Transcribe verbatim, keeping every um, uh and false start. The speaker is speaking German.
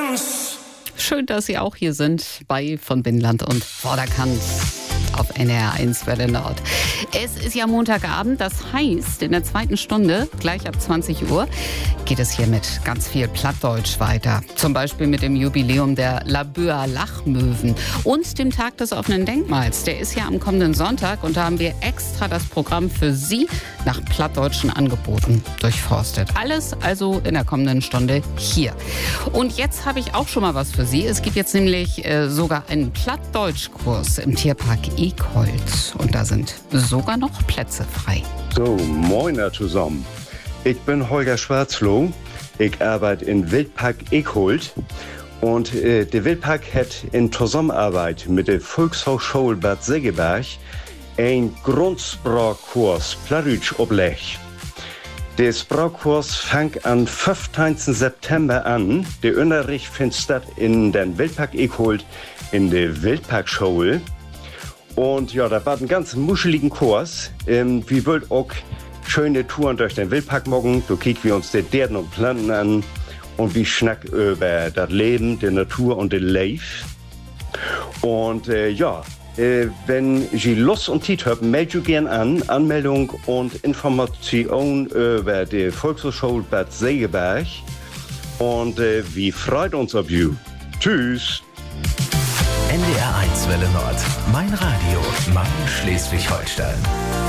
eins. Schön, dass Sie auch hier sind bei Von Binnenland und Vorderkant auf N D R eins Welle Nord. Es ist ja Montagabend, das heißt, in der zweiten Stunde, gleich ab zwanzig Uhr, geht es hier mit ganz viel Plattdeutsch weiter. Zum Beispiel mit dem Jubiläum der Labuer Lachmöwen und dem Tag des offenen Denkmals. Der ist ja am kommenden Sonntag und da haben wir extra das Programm für Sie nach plattdeutschen Angeboten durchforstet. Alles also in der kommenden Stunde hier. Und jetzt habe ich auch schon mal was für Sie. Es gibt jetzt nämlich äh, sogar einen Plattdeutschkurs im Tierpark Ekholt. Und da sind sogar noch Plätze frei. So, moin zusammen. Ich bin Holger Schwarzloh. Ich arbeite im Wildpark Ekholt. Und äh, der Wildpark hat in Zusammenarbeit mit der Volkshochschule Bad Segeberg einen Grundsprachkurs Plattdeutsch oblegt. Der Sprachkurs fängt am fünfzehnten September an. Der Unterricht findet statt in den Wildpark Ekholt in der Wildparkschule. Und ja, da war ein ganz muscheligen Kurs. Ähm, wir wollen auch schöne Touren durch den Wildpark machen. Da kicken wir uns die Derden und Planten an. Und wir schnacken über das Leben, die Natur und den Leif. Und äh, ja, äh, wenn Sie Lust und Zeit haben, meldet euch gerne an. Anmeldung und Information über die Volkshochschule Bad Segeberg. Und äh, wir freuen uns auf you. Tschüss. N D R eins Welle Nord. Mein Radio. Mein Schleswig-Holstein.